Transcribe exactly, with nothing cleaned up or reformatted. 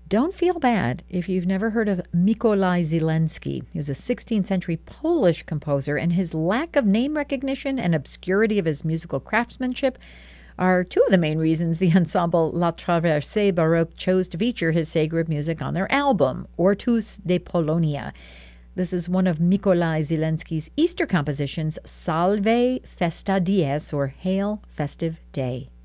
Don't feel bad if you've never heard of Mikołaj Zielinski. He was a sixteenth century Polish composer, and his lack of name recognition and obscurity of his musical craftsmanship are two of the main reasons the ensemble La Traversée Baroque chose to feature his sacred music on their album, Ortus de Polonia. This is one of Mikołaj Zielinski's Easter compositions, Salve Festa Dies, or Hail Festive Day.